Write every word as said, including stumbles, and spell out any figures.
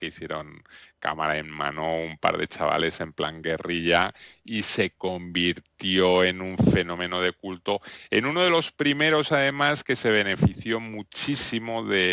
que hicieron cámara en mano un par de chavales en plan guerrilla y se convirtió en un fenómeno de culto, en uno de los primeros además que se benefició muchísimo de